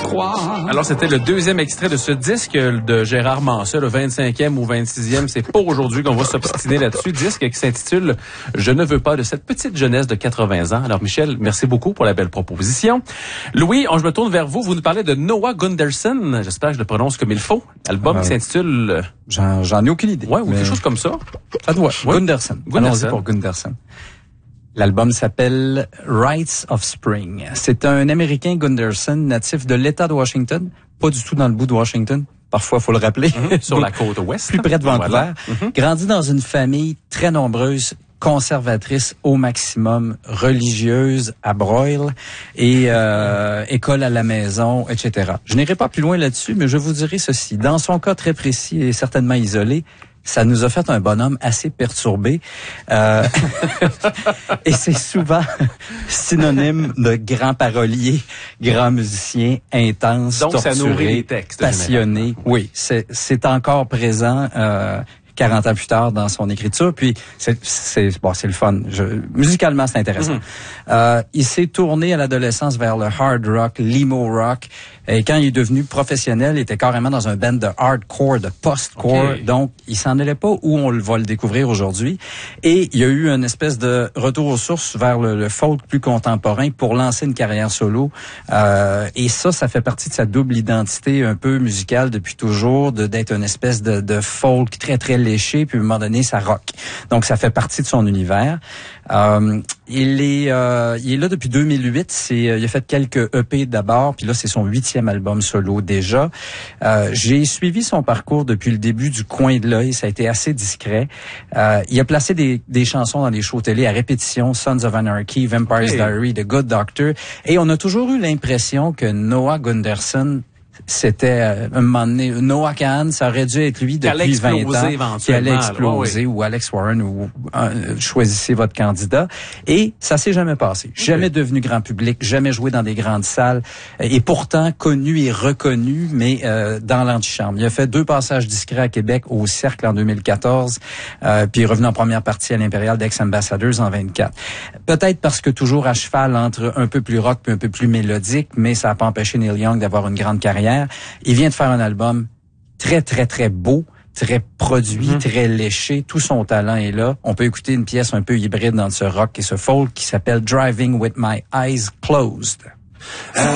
croire. Alors, c'était le deuxième extrait de ce disque de Gérard Manset, le 25e ou 26e. C'est pour aujourd'hui qu'on va s'obstiner là-dessus. Disque qui s'intitule « Je ne veux pas » de cette petite jeunesse de 80 ans. Alors, Michel, merci beaucoup pour la belle proposition. Louis, je me tourne vers vous. Vous nous parlez de Noah Gundersen. J'espère que je le prononce comme il faut. Album qui s'intitule... J'en ai aucune idée. Ouais, ou quelque chose comme ça. Ça doit. Ouais. Gundersen. Allons-y pour Gundersen. L'album s'appelle Rites of Spring. C'est un Américain, Gundersen, natif de l'État de Washington, pas du tout dans le bout de Washington. Parfois, faut le rappeler. Sur la côte ouest. Plus près de Vancouver. Voilà. Grandi dans une famille très nombreuse, conservatrice au maximum, religieuse à broil et école à la maison, etc. Je n'irai pas plus loin là-dessus, mais je vous dirai ceci. Dans son cas très précis et certainement isolé, ça nous a fait un bonhomme assez perturbé. Et c'est souvent synonyme de grand parolier, grand musicien, intense, donc, torturé, ça nourrit les textes, passionné. Oui, c'est encore présent 40 ans plus tard dans son écriture. Puis c'est le fun. Musicalement, c'est intéressant. Il s'est tourné à l'adolescence vers le hard rock, l'emo rock. Et quand il est devenu professionnel, il était carrément dans un band de hardcore, de post-core. Okay. Donc, il s'en allait pas où on va le découvrir aujourd'hui. Et il y a eu une espèce de retour aux sources vers le folk plus contemporain pour lancer une carrière solo. Et ça fait partie de sa double identité un peu musicale depuis toujours, d'être une espèce de folk très, très léché, puis à un moment donné, ça rock. Donc, ça fait partie de son univers. Il est là depuis 2008. Il a fait quelques EP d'abord, puis là, c'est son 8e album solo déjà. J'ai suivi son parcours depuis le début du coin de l'œil. Ça a été assez discret. Il a placé des chansons dans des shows télé à répétition, Sons of Anarchy, Vampire's Diary, The Good Doctor. Et on a toujours eu l'impression que Noah Gundersen, c'était un moment donné, Noah Kahan, ça aurait dû être lui depuis 20 ans, qui allait exploser, ou Alex Warren, ou choisissez votre candidat. Et ça s'est jamais passé. Jamais devenu grand public, jamais joué dans des grandes salles, et pourtant connu et reconnu, mais dans l'antichambre. Il a fait 2 passages discrets à Québec au Cercle en 2014, puis il est revenu en première partie à l'Impérial d'Ex-Ambassadors en 24. Peut-être parce que toujours à cheval entre un peu plus rock puis un peu plus mélodique, mais ça n'a pas empêché Neil Young d'avoir une grande carrière. Il vient de faire un album très, très, très beau, très produit, très léché. Tout son talent est là. On peut écouter une pièce un peu hybride dans ce rock et ce folk qui s'appelle Driving with My Eyes Closed.